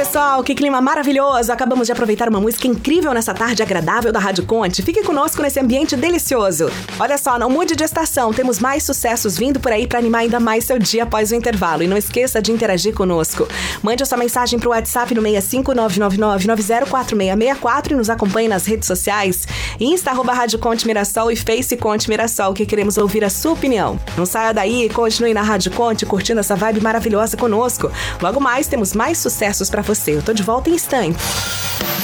pessoal, que clima maravilhoso! Acabamos de aproveitar uma música incrível nessa tarde agradável da Rádio Conte. Fique conosco nesse ambiente delicioso. Olha só, não mude de estação, temos mais sucessos vindo por aí para animar ainda mais seu dia após o intervalo. E não esqueça de interagir conosco. Mande a sua mensagem pro WhatsApp no 65999904664 e nos acompanhe nas redes sociais, Insta, @Rádio Conte Mirassol e Face Conte Mirassol, que queremos ouvir a sua opinião. Não saia daí e continue na Rádio Conte curtindo essa vibe maravilhosa conosco. Logo mais temos mais sucessos pra você. Eu tô de volta em instantes.